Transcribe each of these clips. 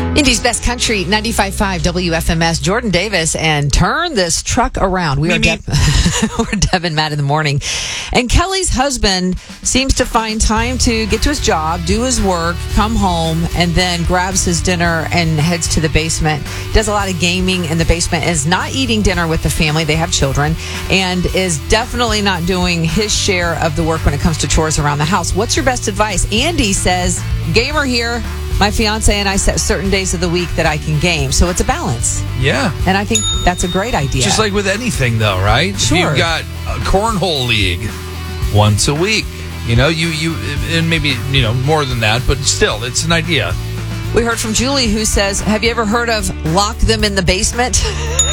Indy's Best Country, 95.5 WFMS, Jordan Davis, and turn this truck around. We're Deb and Matt in the morning. And Kelly's husband seems to find time to get to his job, do his work, come home, and then grabs his dinner and heads to the basement. Does a lot of gaming in the basement, is not eating dinner with the family. They have children, and is definitely not doing his share of the work when it comes to chores around the house. What's your best advice? Andy says, gamer here. My fiance and I set certain days of the week that I can game. So it's a balance. Yeah. And I think that's a great idea. Just like with anything, though, right? Sure. You've got a cornhole league once a week. You know, you and maybe, more than that, but still, it's an idea. We heard from Julie, who says, have you ever heard of lock them in the basement?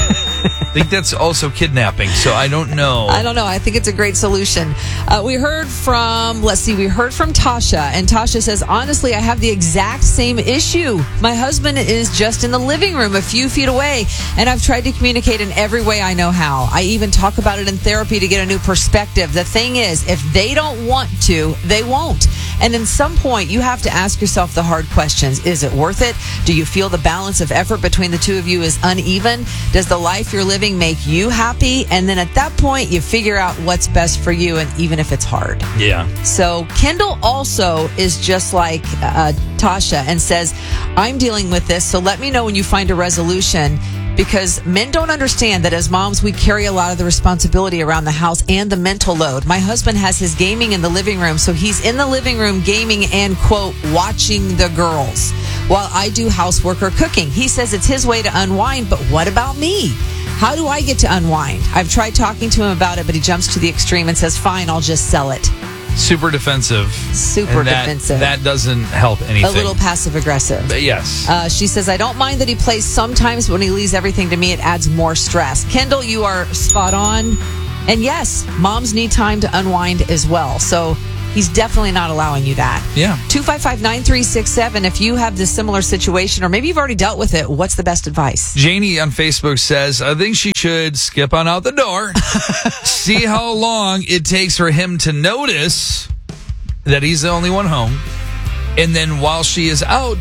I think that's also kidnapping, so I don't know. I don't know. I think it's a great solution. We heard from Tasha, and Tasha says, honestly, I have the exact same issue. My husband is just in the living room a few feet away, and I've tried to communicate in every way I know how. I even talk about it in therapy to get a new perspective. The thing is, if they don't want to, they won't. And in some point, you have to ask yourself the hard questions. Is it worth it? Do you feel the balance of effort between the two of you is uneven? Does the life you're living make you happy? And then at that point, you figure out what's best for you, and even if it's hard. Yeah. So Kendall also is just like Tasha and says, I'm dealing with this, so let me know when you find a resolution. Because men don't understand that as moms, we carry a lot of the responsibility around the house and the mental load. My husband has his gaming in the living room, so he's in the living room gaming and, quote, watching the girls while I do housework or cooking. He says it's his way to unwind, but what about me? How do I get to unwind? I've tried talking to him about it, but he jumps to the extreme and says, fine, I'll just sell it. Super defensive. Defensive. That doesn't help anything. A little passive aggressive. Yes. She says, I don't mind that he plays sometimes, but when he leaves everything to me, it adds more stress. Kendall, you are spot on. And yes, moms need time to unwind as well. So he's definitely not allowing you that. Yeah. 255-9367. If you have this similar situation, or maybe you've already dealt with it, what's the best advice? Janie on Facebook says, I think she should skip on out the door, see how long it takes for him to notice that he's the only one home. And then while she is out,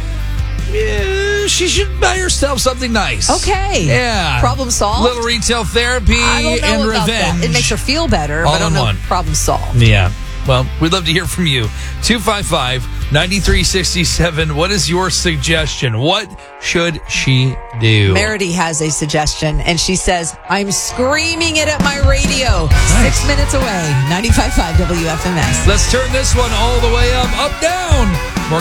she should buy herself something nice. Okay. Yeah. Problem solved. Little retail therapy and revenge. That. It makes her feel better, all but I don't in know. one. Problem solved. Yeah. Well, we'd love to hear from you. 255-9367. What is your suggestion? What should she do? Meredy has a suggestion, and she says, I'm screaming it at my radio. Nice. 6 minutes away. 95.5 WFMS. Let's turn this one all the way up, down.